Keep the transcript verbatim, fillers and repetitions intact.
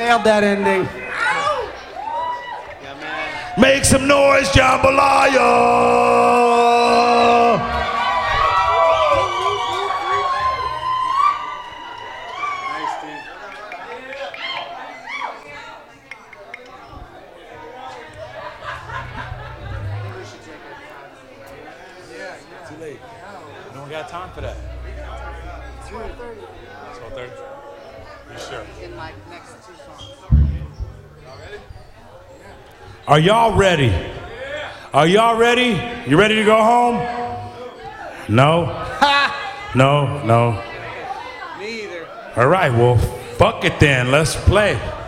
nailed that ending. Make some noise, jambalaya! Too late. No one got time for that. twelve thirty. twelve thirty? You sure? In my next two songs. Are y'all ready? Are y'all ready? You ready to go home? No? No, no. Me either. All right, well, fuck it then. Let's play.